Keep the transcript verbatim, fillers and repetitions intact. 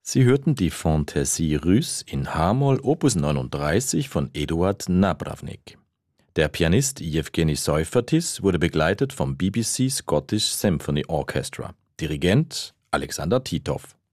Sie hörten die Fantaisie Russe in H-Moll Opus neununddreißig von Eduard Napravnik. Der Pianist Jewgeni Seufatis wurde begleitet vom B B C Scottish Symphony Orchestra. Dirigent Alexander Titov.